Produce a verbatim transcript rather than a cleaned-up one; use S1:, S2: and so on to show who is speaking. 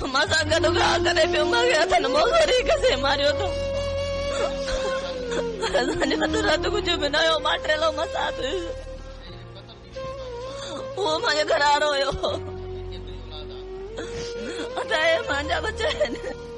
S1: मां सां गॾु ॻाल्हि करे पियो मां हथनि मोगरी कसे मारियो तो असांजे हथ राति कुझु बि न हुयो माटेलो मसाद उहो मुंहिंजे घर वारो हुयो अठाए मुंहिंजा बच्चा आहिनि